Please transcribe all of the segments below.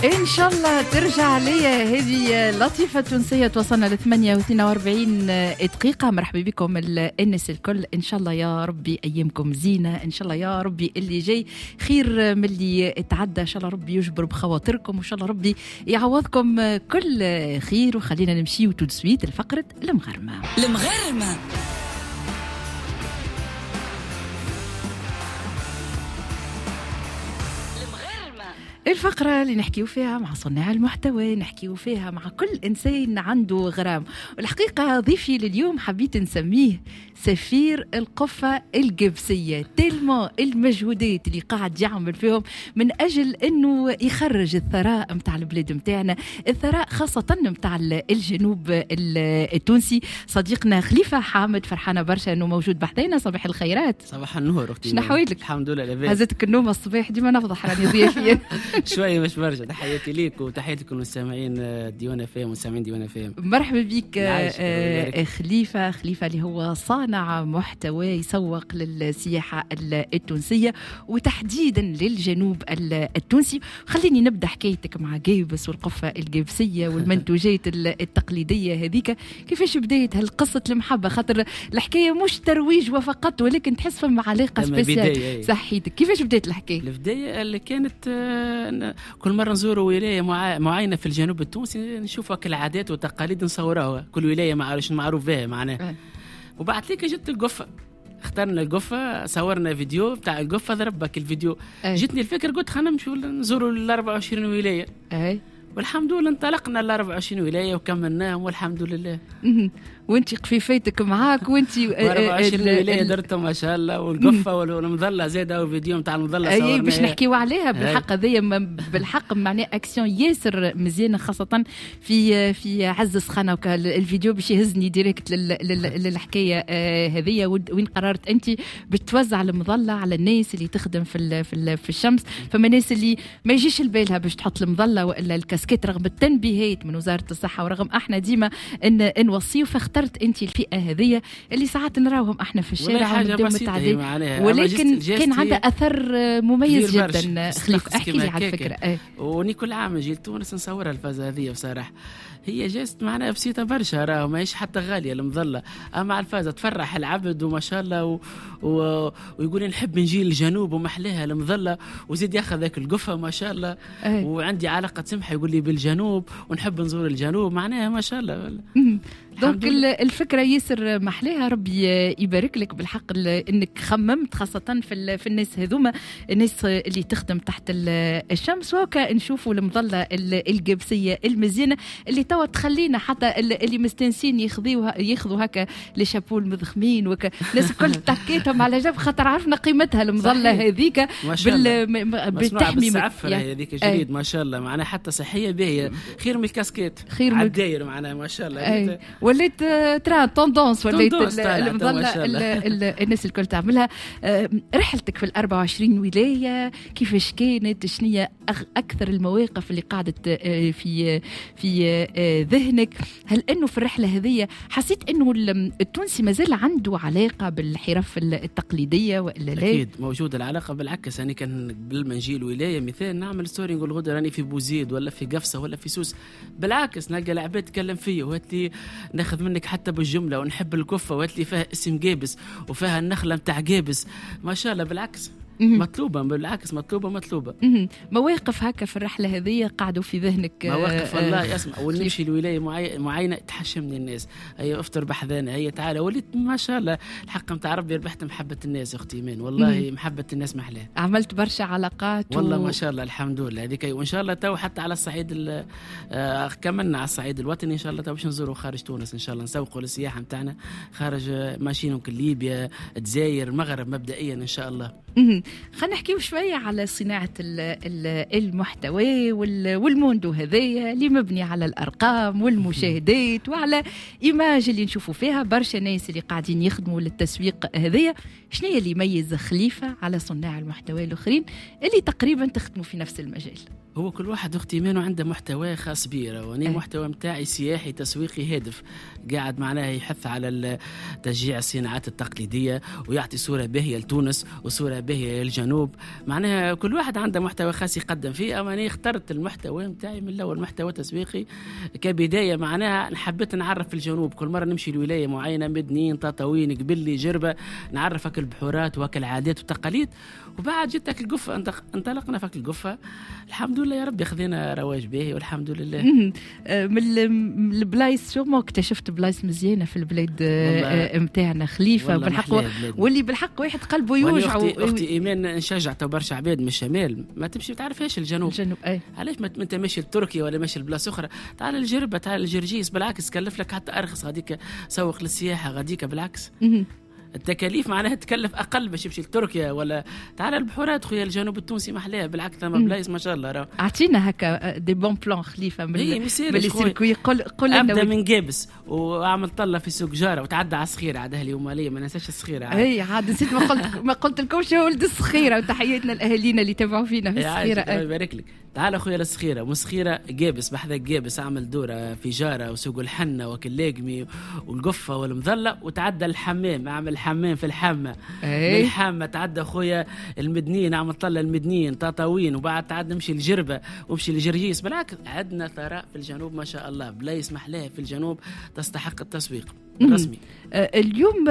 إن شاء الله ترجع ليا هذه لطيفة تونسية. توصلنا ل 48 دقيقة. مرحبا بكم الناس الكل. إن شاء الله يا ربي أيامكم زينة، إن شاء الله يا ربي اللي جاي خير من اللي تعدى، إن شاء الله ربي يجبر بخواطركم، وإن شاء الله ربي يعوضكم كل خير. وخلينا نمشي تو سويت الفقرة المغرمة. الفقرة اللي نحكيو فيها مع صناع المحتوى، نحكيو فيها مع كل إنسان عنده غرام. والحقيقة ضيفي لليوم حبيت نسميه سفير القفة القبسية، تلما المجهودات اللي قاعد يعمل فيهم من أجل أنه يخرج الثراء متاع البلاد متاعنا، الثراء خاصة متاع الجنوب التونسي. صديقنا خليفة حامد، فرحانة برشا أنه موجود بحثينا. صباح الخيرات. صباح النور أختي. شنو حوالك؟ الحمد لله لاباس. هزتك النوم الصباح؟ ديما نفضح راني ضيفي شوية مش برشا. تحياتي ليك وتحياتي لكم المستمعين ديوان فام ومستمعين ديوان فام. مرحبا بك خليفة اللي هو صانع محتوى يسوق للسياحة التونسية وتحديدا للجنوب التونسي. خليني نبدأ حكايتك مع قيبس والقفة القبسية والمنتوجات التقليدية هذيك. كيفاش بداية هالقصة المحبة؟ خاطر الحكاية مش ترويج وفقط، ولكن تحس فما علاقة سبيسيال. صحيتك، كيفاش بداية الحكاية؟ البداية اللي كانت كل مرة نزور ولاية معينة في الجنوب التونسي نشوفها كالعادات والتقاليد نصورها، كل ولاية معروف بها معناها. وبعد ليك جت القفة، اخترنا القفة، صورنا فيديو بتاع القفة، ضربك الفيديو. جتني الفكرة، قلت خلينا نمشوا نزوروا ال 24 ولاية. والحمد لله انطلقنا ال 24 ولاية وكملناهم والحمد لله. وانتي قفيفيتك معاك وانتي 24 ولاية درتهم ما شاء الله. والقفة والمظلة زادة، وفيديو نتاع المظلة صورناه. باش نحكيو عليها بالحق. هذيا بالحق معناه اكسيون ياسر مزيانة، خاصة في عز سخانة. الفيديو باش يهزني ديريكت للحكاية هذيا. وين قررت انتي بتوزع المظلة على الناس اللي تخدم في الشمس؟ فما ناس اللي ما يجيش البالها باش تحط المظلة ولا الكاسكيت، رغم التنبيهات من وزارة الصحة ورغم احنا ديما نوصيو. اخترت انت الفئه هذه اللي ساعات نراوهم احنا في الشارع ونديهم التعدي، ولكن كان عندها اثر مميز جدا. خليف احكي لي على الفكره. وني كل عام نجي لتونس نصورها الفازه هذه بصراحه. هي جاست معناها بسيطه برشا، راه ماهيش حتى غاليه المظله، اما الفازه تفرح العبد وما شاء الله. ويقول نحب نجي للجنوب ومحلاها المظله، وزيد ياخذ ذاك القفه ما شاء الله. وعندي علاقه سمحه يقول لي بالجنوب ونحب نزور الجنوب، معناها ما شاء الله. دونك الفكرة ياسر محلاها. ربي يبارك لك بالحق انك خممت خاصة في الناس هذوما، الناس اللي تخدم تحت الشمس. وكا نشوفوا المظلة القبسية المزينة اللي توا تخلينا حتى اللي مستنسين ياخذوا هكا لي شابو المضخمين وكا الناس الكل تحكيتهم على جنب، خاطر عرفنا قيمتها المظلة هذيك. بتحمي يعني هذيك جديد ما شاء الله، معناها حتى صحية باهية، خير من الكاسكيت، خير من الداير معناها ما شاء الله. وليت ترى توندونس، وليت المظلة الناس الكل تعملها. رحلتك في 24 ولاية كيفاش كانت؟ شنية أكثر المواقف اللي قاعدت في ذهنك؟ هل أنه في الرحلة هذه حسيت أنه التونسي مازال عنده علاقة بالحرف التقليدية وإلا لا؟ أكيد موجود العلاقة. بالعكس أنا كان قبل ما نجي الولاية مثال نعمل ستوري نقول غدا راني في بوزيد ولا في قفصة ولا في سوس، بالعكس نلقى العباد تكلم فيه وهات لي ناخذ منك حتى بالجملة ونحب الكفة، وهات لي فيها اسم قابس وفيها النخلة متاع قابس ما شاء الله. بالعكس مطلوبة، بالعكس مطلوبة. مواقف هكا في الرحلة هذه قعدوا في ذهنك؟ مواقف والله اسمع. ونمشي لولاية معينة تحشمني الناس، هي افطر بحذانا، هي تعالى، وليت ما شاء الله الحق متاع ربي ربحت محبة الناس اختي ايمان. والله محبة الناس محلاه، عملت برشا علاقات والله ما شاء الله الحمد لله هذيك. وان شاء الله تو حتى على الصعيد كملنا على الصعيد الوطني ان شاء الله تو باش نزوروا خارج تونس ان شاء الله، نسوقوا للسياحة متاعنا خارج، ماشيين ليبيا، الجزائر، المغرب مبدئيا ان شاء الله. خلينا نحكيو شوية على صناعة المحتوى والموندو هذايا اللي مبني على الأرقام والمشاهدات وعلى إيماج اللي نشوفوا فيها برشا ناس اللي قاعدين يخدموا للتسويق هذايا. شنو اللي يميز خليفة على صناع المحتوى الآخرين اللي تقريبا تخدموا في نفس المجال؟ هو كل واحد اختي ايمان عنده محتوى خاص بيه، وانا المحتوى متاعي سياحي تسويقي هادف، قاعد معناها يحث على تشجيع الصناعات التقليديه ويعطي صوره باهيه لتونس وصوره باهيه للجنوب. معناها كل واحد عنده محتوى خاص يقدم فيه، اما انا اخترت المحتوى متاعي من الاول محتوى تسويقي كبدايه. معناها حبيت نعرف الجنوب، كل مره نمشي لولايه معينه، مدنين، تطاوين، قبلي، جربه، نعرفك البحورات وكالعادات والتقاليد. وبعد جتك القفه، انطلقنا فك القفه، الحمد لله يا رب خذينا رواج باهي والحمد لله. من البلايص شو ما اكتشفت بلايص مزيانه في البلاد متاعنا خليفه بالحق، واللي بالحق واحد قلبه يوجع. اختي ايمان نشجع برشا عباد من الشمال ما تمشي ما تعرفهاش الجنوب. علاش ما انت ماشي لتركيا ولا ماشي لبلاصه اخرى؟ تعال الجربه، تعال الجرجيس، بالعكس كلف لك حتى ارخص، غاديك سوق للسياحه، غاديك بالعكس التكاليف معناها تكلف اقل باش يمشي لتركيا ولا تعال البحورات خويا الجنوب التونسي محلاه بالعكس ثم بلايص ما شاء الله. اعطينا هكا دي بون بلان خليفه من السيركوي. قول ابدا من جابس واعمل طله في سوق جاره وتعدى على الصخيره، عاد اهلي وماليه ما ننساش الصخيره. اي عاد نسيت ما قلت لكمش ولد الصخيره، وتحياتنا لاهالينا اللي تابعوا فينا في الصخيره. الله يبارك لك. تعال اخويا للصخيره، ومسخيره جابس بحذا جابس، اعمل دوره في جاره وسوق الحنه وكلاقمي والقفه والمظله، وتعدى الحمام، اعمل حمام في الحمام. من الحامة تعدى أخويا المدنين، عم طلع المدنين تطاوين، وبعد تعدى نمشي الجربة ومشي الجرجيس. بالعكس عندنا ثراء في الجنوب ما شاء الله، بلايص محلاه في الجنوب تستحق التسويق الرسمي. اليوم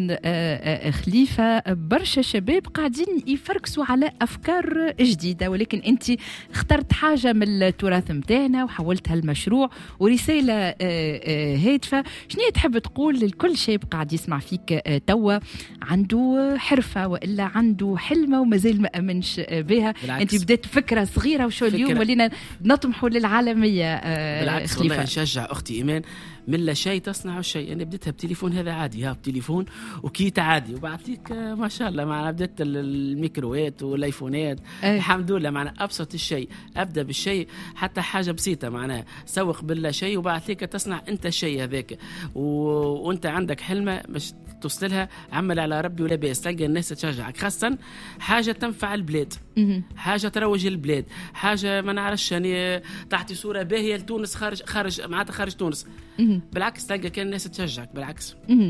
خليفة برشا شباب قاعدين يفركسوا على أفكار جديدة، ولكن أنت اخترت حاجة من التراث متاعنا وحولتها لمشروع ورسالة هادفة. شنو تحب تقول لكل شاب قاعد يسمع فيك توا عنده حرفة وإلا عنده حلمة ومازال ما أمنش بها؟ أنت بدأت فكرة صغيرة وشو اليوم ولينا نطمحوا للعالمية. بالعكس والله نشجع أختي إيمان، من لا شيء تصنع الشيء. أنا بديتها بتليفون هذا عادي، ها بتليفون وكيت عادي، وبعطيك ما شاء الله معنا بدأت الميكروات والآيفونات. الحمد لله معنا أبسط الشيء، أبدأ بالشيء حتى حاجة بسيطة، معناها سوق بالله شيء وبعطيك تصنع أنت الشيء هذاك، وأنت عندك حلمة باش توصلها، عمل على ربي ولا بأس، تلقى الناس تشجعك. خاصة حاجة تنفع البلاد، حاجة تروج البلاد، حاجة ما نعرفش يعني تعطي صورة باهية لتونس خارج معناتها خارج تونس. بالعكس تلقى كان الناس تشجعك بالعكس.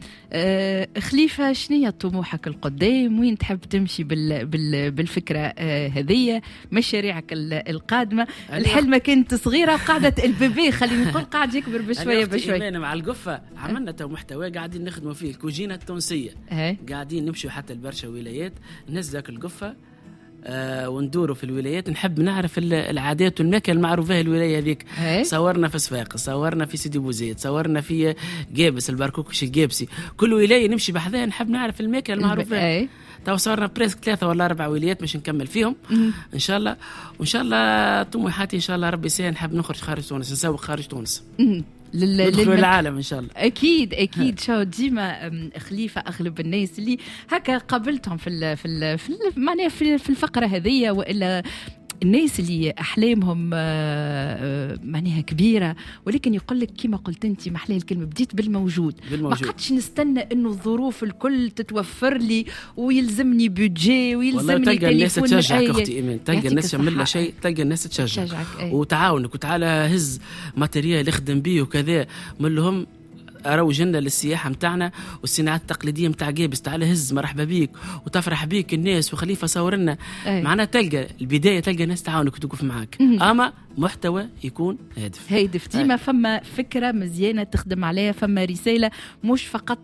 خليفة شنية طموحك القدام؟ وين تحب تمشي بالفكرة هذية؟ مشاريعك القادمة؟ الحلمة كانت صغيرة وقاعدة البيبي خلينا نقول قاعد يكبر بشوية بشوية. مع القفة عملنا تو محتوى قاعدين نخدموا فيه، الكوجينة التونسية. قاعدين نمشوا حتى لبرشا ولايات، نهز ذاك القفة وندوروا في الولايات، نحب نعرف العادات والماكل المعروفة الولاية هذيك. صورنا في صفاقس، صورنا في سيدي بوزيد، صورنا في جابس البركوكش الجابسي، كل ولاية نمشي بحذاها نحب نعرف الماكل المعروفة. تو صورنا بريسك 3 ولا 4 ولايات باش نكمل فيهم ان شاء الله. وان شاء الله طموحاتي ان شاء الله ربي يسهل، نحب نخرج خارج تونس، نسوق خارج تونس، ندخل العالم ان شاء الله. اكيد شو ديما خليفه اغلب الناس اللي هكا قابلتهم معناها في الفقره هذه، والا الناس اللي أحلامهم معناها كبيرة، ولكن يقول لك كما قلت أنت محلى الكلمة، بديت بالموجود. ما قدش نستنى إنه الظروف الكل تتوفر لي ويلزمني بودجي ويلزمني تليفون. تلقى الناس تشجعك أختي إيمان، تلقى الناس يعمل شيء، تلقى الناس تشجعك وتعاونك، وتعالى هز ماتريال يخدم بيه وكذا، من لهم روجنا للسياحة متاعنا والصناعات التقليدية متاع جابس، تعال هز مرحبا بيك وتفرح بيك الناس وخليفة صورنا معنا. تلقى البداية تلقى ناس تعاونك وتوقف معاك، أما محتوى يكون هادف ديما فما فكرة مزيانة تخدم عليها، فما رسالة مش فقط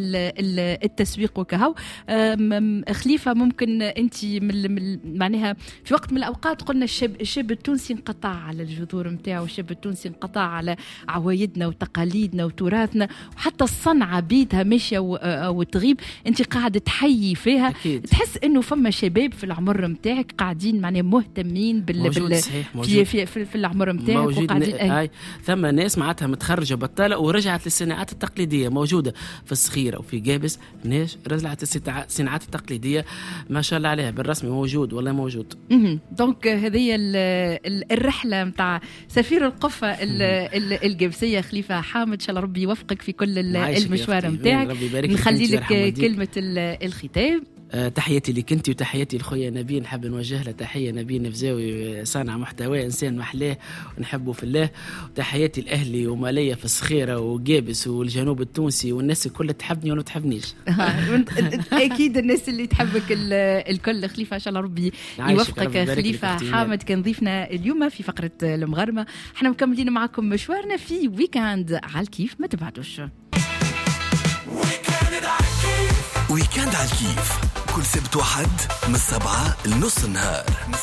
التسويق وكهو. خليفة ممكن أنت معناها في وقت من الأوقات قلنا الشاب التونسي انقطع على الجذور متاعه، الشاب التونسي انقطع على عوايدنا وتقاليدنا وتراثنا، وحتى الصنعة بيتها ماشية وتغيب، أنت قاعدة تحيي فيها. أكيد. تحس إنه فما شباب في العمر متاعك قاعدين معناها مهتمين في العمر متاعك وقاعدين ثم ناس معناتها متخرجة بطالة ورجعت للصناعات التقليدية، موجودة في الصخيرة وفي جابس، ناس رجعت للصناعات التقليدية ما شاء الله عليها بالرسمي، موجود والله موجود. دونك هذه الرحلة متاع سفير القفة الجابسية خليفة حامد، إن شاء الله ربي يوفقك في كل المشوار متاعك. نخلي لك كلمة الختام. تحياتي لك انت وتحياتي لخويا نبيل، نحب نوجه له تحيه. نبيل نفزاوي صانع محتوى، انسان محلاه ونحبه في الله. وتحياتي لاهلي وماليه في الصخيره وقابس والجنوب التونسي والناس الكل تحبني ولا تحبنيش. اكيد الناس اللي تحبك الكل. خليفه ان شاء الله ربي يوفقك. خليفه حامد كان ضيفنا اليوم في فقره المغارمه. احنا مكملين معكم مشوارنا في ويكاند على الكيف، ما تبعدوش. ويكاند على الكيف كل سبت وحد من 7 لنص النهار.